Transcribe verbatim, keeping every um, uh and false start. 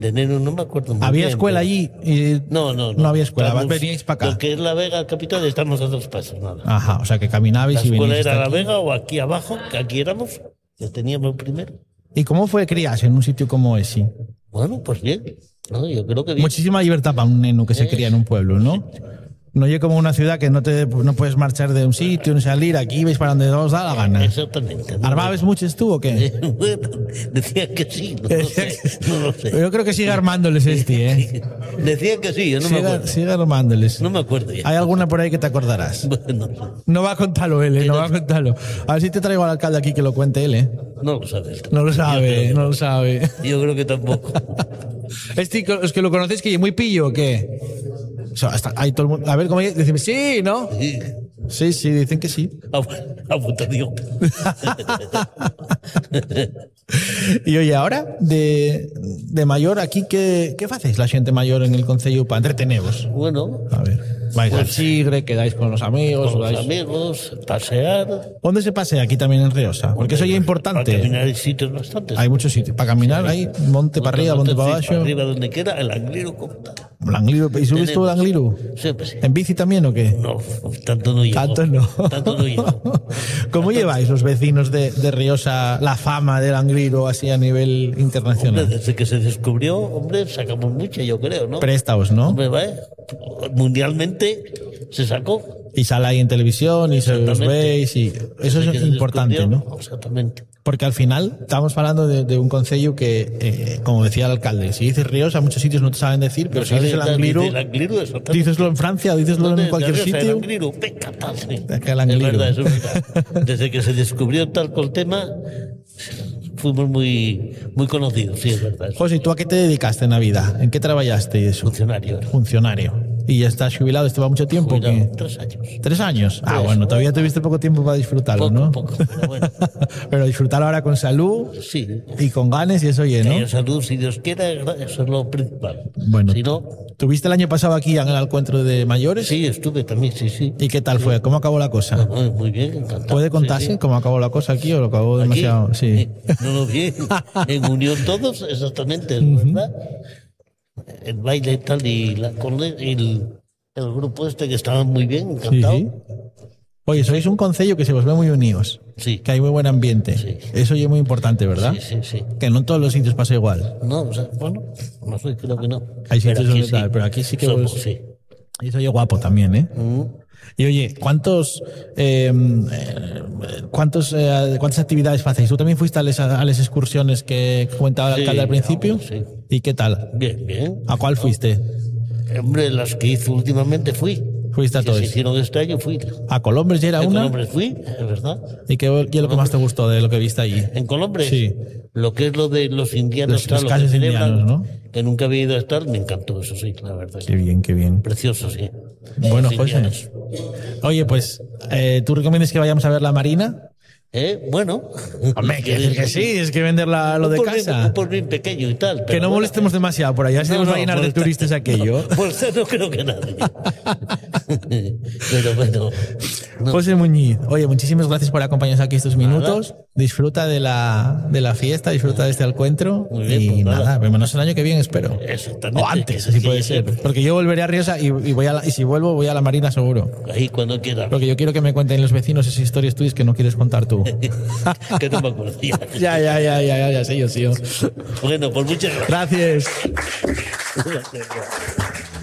De enero no me acuerdo muy ¿Había bien, escuela pero- allí? Y No, no, no. No había escuela, Estamos- veníais para acá. Lo que es La Vega, capital, estamos a dos pasos, nada. Ajá, o sea que caminabais La y escuela veníais era hasta La aquí. Vega o aquí abajo, que aquí éramos, que teníamos primero. ¿Y cómo fue criarse en un sitio como ese? Bueno, pues bien. No, yo creo que bien. Muchísima libertad para un neno que se cría en un pueblo, ¿no? No es como una ciudad que no te no puedes marchar de un sitio, ni salir, aquí vais para donde os da la gana. Exactamente. ¿no? ¿Armabas muchos tú o qué? Bueno, decía que sí, no lo sé. No lo sé. Yo creo que sigue armándoles este, ¿eh? Decía que sí, yo no me Sigue, acuerdo. sigue armándoles. No me acuerdo ya. ¿Hay alguna por ahí que te acordarás? Bueno, No va a contarlo él, ¿eh? No va a contarlo. A ver si te traigo al alcalde aquí que lo cuente él, ¿eh? no lo sabes. No lo Yo sabe, creo- no lo sabe. Yo creo que tampoco. Este, es que lo conocéis, que muy pillo o qué. O sea, hasta ahí todo el mundo. A ver cómo dicen, sí, ¿no? Sí. Sí, sí, dicen que sí. A, a votación. Y oye, ahora, de, de mayor, aquí, ¿qué, qué hacéis la gente mayor en el Concello para entreteneros? Bueno, A ver, vais al Sigre, quedáis con los amigos, con los vais... amigos, pasear. ¿Dónde se pasea? Aquí también en Riosa. Porque eso ya es Para importante. caminar hay sitios bastantes. Hay muchos sitios. Para caminar hay monte para arriba, monte para abajo. Arriba donde quiera, el angliro como tal. Langliro. ¿Y subes tú el Angliru? Siempre sí. ¿En bici también o qué? No, tanto no llego. Tanto no. Tanto no llego. ¿Cómo lleváis los vecinos de, de Riosa la fama del Angliru así a nivel Hombre, internacional? desde que se descubrió, hombre, sacamos mucha, yo creo, ¿no? Préstaos, ¿no? Hombre, va, ¿eh? Mundialmente se sacó. Y sale ahí en televisión y se os Exactamente. veis y eso Desde que es se importante, descubrió, ¿no? Exactamente. Porque al final estamos hablando de, de un concello que, eh, como decía el alcalde, si dices Riosa, muchos sitios no te saben decir, pero si dices el Angliru, El angliru, exactamente. díceslo en Francia, díceslo ¿Dónde? en cualquier De Riosa, El sitio. angliru, venga, tal, sí. Es que el Es angliru. verdad, eso es verdad. Desde que se descubrió tal con el tema, fuimos muy, muy conocidos, sí, es verdad. José, ¿y tú a qué te dedicaste en la vida? ¿En qué trabajaste y eso? Funcionario. Funcionario. ¿Y ya estás jubilado? ¿Estuvo mucho tiempo? o Jubilado, qué? tres años. ¿Tres años? Ah, Tres. bueno, todavía tuviste poco tiempo para disfrutarlo, Poco, ¿no? poco, pero bueno. Pero disfrutarlo ahora con salud Sí. y con ganas y eso, oye, Que ¿no? haya salud, si Dios quiera, eso es lo principal. Bueno. Si no, ¿Tuviste el año pasado aquí en el encuentro de mayores? sí, estuve también, sí, sí. ¿Y qué tal fue? ¿Cómo acabó la cosa? Muy, muy bien, encantado. ¿Puede contarse Sí, sí. cómo acabó la cosa aquí o lo acabó Aquí, demasiado? Sí. eh, No, no, bien. En unión todos, exactamente, es verdad. El baile y tal, y, la, con el, el, el grupo este que estaba muy bien, Sí, encantado. sí. Oye, sois un concello que se os ve muy unidos. Sí. Que hay muy buen ambiente. Sí. Eso ya es muy importante, ¿verdad? Sí, sí, sí. Que no en todos los sitios pasa igual. No, o sea, bueno, no sé, creo que no. Hay sitios Pero aquí donde tal, pero aquí sí que somos, vos- sí. Y eso oye guapo también, ¿eh? Mm. Y oye, ¿cuántos, eh, eh, cuántos, eh, ¿cuántas actividades hacéis? ¿Tú también fuiste a las, a las excursiones que comentaba el Sí, alcalde al principio? sí. ¿Y qué tal? Bien, bien. ¿A cuál fuiste? Hombre, las que hizo últimamente fui. Fuiste a Que todos. se hicieron este año fui. ¿A Colombres ya era En una? Colombres fui, es verdad. ¿Y qué, qué es lo que más te gustó de lo que viste allí? En Colombres, Sí. lo que es lo de los indianos, Los- tal, los lo que calles celebran, indianos, ¿no? que nunca había ido a estar, me encantó eso, sí, la verdad. Qué bien, qué bien. Precioso, sí. Bueno, Los José. indianos. Oye, pues, eh, ¿tú recomiendas que vayamos a ver la Marina? ¿Eh? Bueno. Hombre, hay que decir que sí, es que venderla lo Un de por bien- casa. Un por bien pequeño y tal. Que pero no bueno. molestemos demasiado por allá, si No, nos va a no, llenar de molesta- turistas aquello. Molestar no creo que nadie. Pero bueno. no. José Muñiz, oye, muchísimas gracias por acompañarnos aquí estos minutos. Disfruta de la, de la fiesta, disfruta de este encuentro. Muy bien, y pues nada. nada, vémonos el año que viene, espero. Exactamente. O antes, Que así sí, puede que ser. sí. Porque yo volveré a Riosa y, y, voy a la- y si vuelvo, voy a la Marina seguro. Ahí cuando quiera. Porque yo quiero que me cuenten los vecinos esas historias tuyas que no quieres contar tú. Que no me acuerdo ya. ya, ya, ya, ya, ya, ya sé yo, sí. yo. Bueno, pues muchas gracias. Gracias. Gracias.